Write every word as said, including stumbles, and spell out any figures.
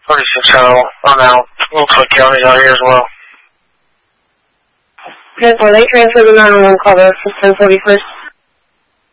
forty-six Channel, I'm out. Looks like County's out here as well. ten four, they transferred the nine one one call to ten forty-first.